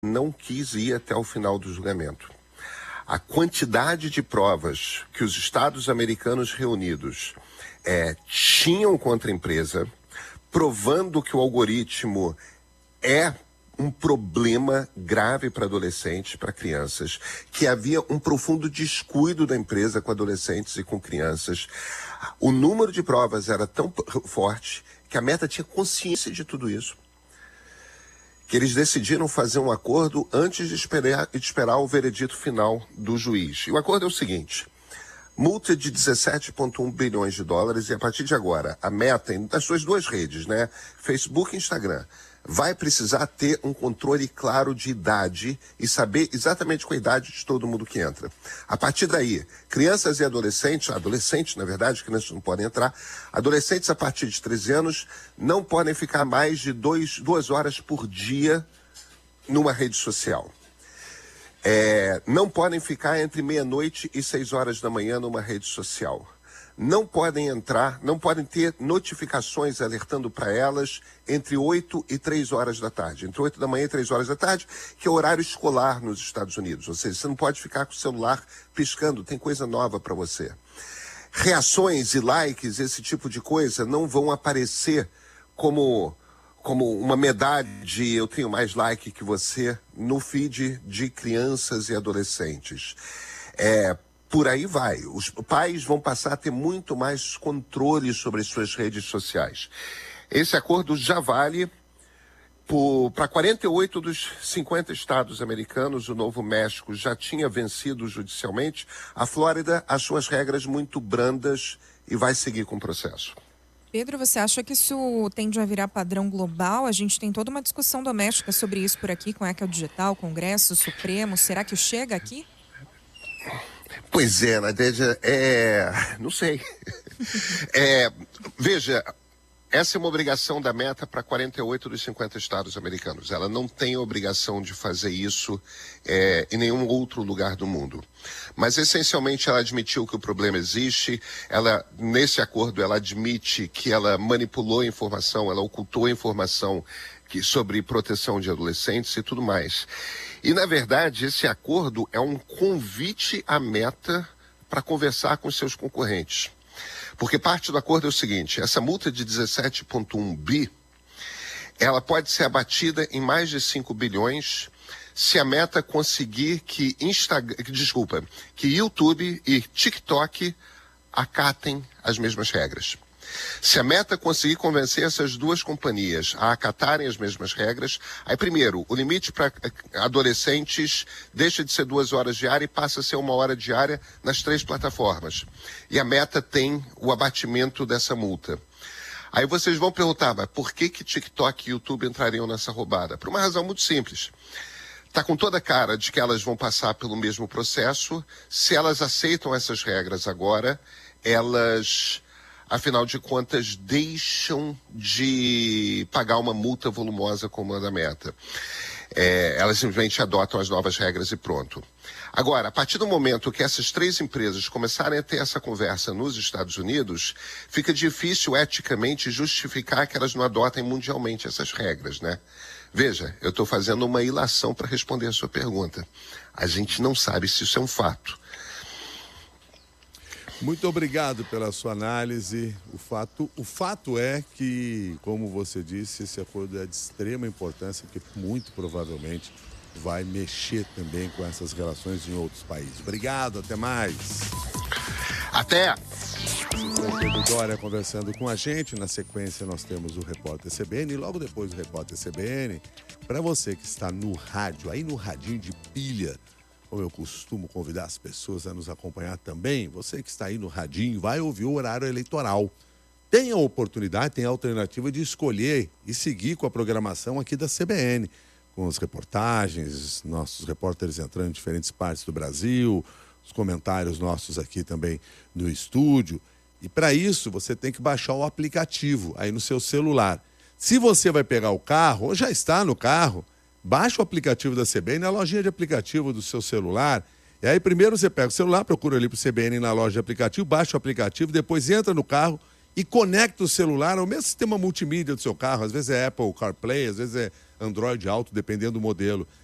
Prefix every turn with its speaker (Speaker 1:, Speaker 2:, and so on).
Speaker 1: não quis ir até o final do julgamento. A quantidade de provas que os Estados americanos reunidos tinham contra a empresa, provando que o algoritmo é um problema grave para adolescentes, para crianças, que havia um profundo descuido da empresa com adolescentes e com crianças. O número de provas era tão forte que a Meta tinha consciência de tudo isso, que eles decidiram fazer um acordo antes de esperar o veredito final do juiz. E o acordo é o seguinte: multa de 17,1 bilhões de dólares, e a partir de agora, a Meta, das suas duas redes, né, Facebook e Instagram, vai precisar ter um controle claro de idade e saber exatamente qual a idade de todo mundo que entra. A partir daí, crianças e adolescentes, na verdade, crianças não podem entrar, adolescentes a partir de 13 anos não podem ficar mais de 2 horas por dia numa rede social. Não podem ficar entre meia-noite e 6 horas da manhã numa rede social. Não podem entrar, não podem ter notificações alertando para elas entre 8 e 3 horas da tarde. Entre 8 da manhã e 3 horas da tarde, que é o horário escolar nos Estados Unidos. Ou seja, você não pode ficar com o celular piscando, tem coisa nova para você. Reações e likes, esse tipo de coisa, não vão aparecer como uma medalha de eu tenho mais like que você no feed de crianças e adolescentes. Por aí vai. Os pais vão passar a ter muito mais controle sobre as suas redes sociais. Esse acordo já vale para 48 dos 50 estados americanos. O Novo México já tinha vencido judicialmente. A Flórida, as suas regras muito brandas e vai seguir com o processo.
Speaker 2: Pedro, você acha que isso tende a virar padrão global? A gente tem toda uma discussão doméstica sobre isso por aqui, com a ECA Digital, Congresso, Supremo. Será que chega aqui?
Speaker 1: Pois é, Nadédia, não sei. Veja, essa é uma obrigação da Meta para 48 dos 50 estados americanos. Ela não tem obrigação de fazer isso em nenhum outro lugar do mundo. Mas, essencialmente, ela admitiu que o problema existe. Nesse acordo, ela admite que ela manipulou a informação, ela ocultou a informação sobre proteção de adolescentes e tudo mais. E, na verdade, esse acordo é um convite à Meta para conversar com seus concorrentes. Porque parte do acordo é o seguinte: essa multa de 17,1 bi, ela pode ser abatida em mais de 5 bilhões se a Meta conseguir que YouTube e TikTok acatem as mesmas regras. Se a Meta conseguir convencer essas duas companhias a acatarem as mesmas regras, aí primeiro, o limite para adolescentes deixa de ser 2 horas diárias e passa a ser 1 hora diária nas 3 plataformas. E a Meta tem o abatimento dessa multa. Aí vocês vão perguntar, mas por que TikTok e YouTube entrariam nessa roubada? Por uma razão muito simples. Está com toda a cara de que elas vão passar pelo mesmo processo. Se elas aceitam essas regras agora, elas, afinal de contas, deixam de pagar uma multa volumosa como a da Meta. Elas simplesmente adotam as novas regras e pronto. Agora, a partir do momento que essas 3 empresas começarem a ter essa conversa nos Estados Unidos, fica difícil eticamente justificar que elas não adotem mundialmente essas regras, né? Veja, eu estou fazendo uma ilação para responder a sua pergunta. A gente não sabe se isso é um fato.
Speaker 3: Muito obrigado pela sua análise. O fato é que, como você disse, esse acordo é de extrema importância, porque muito provavelmente vai mexer também com essas relações em outros países. Obrigado, até mais.
Speaker 1: Até!
Speaker 3: O Pedro Dória conversando com a gente. Na sequência nós temos o Repórter CBN e logo depois do Repórter CBN, para você que está no rádio, aí no radinho de pilha, como eu costumo convidar as pessoas a nos acompanhar também, você que está aí no radinho, vai ouvir o horário eleitoral. Tem a oportunidade, tem a alternativa de escolher e seguir com a programação aqui da CBN, com as reportagens, nossos repórteres entrando em diferentes partes do Brasil, os comentários nossos aqui também no estúdio. E para isso você tem que baixar o aplicativo aí no seu celular. Se você vai pegar o carro, ou já está no carro, baixa o aplicativo da CBN na lojinha de aplicativo do seu celular. E aí primeiro você pega o celular, procura ali para o CBN na loja de aplicativo, baixa o aplicativo, depois entra no carro e conecta o celular ao mesmo sistema multimídia do seu carro. Às vezes é Apple CarPlay, às vezes é Android Auto, dependendo do modelo.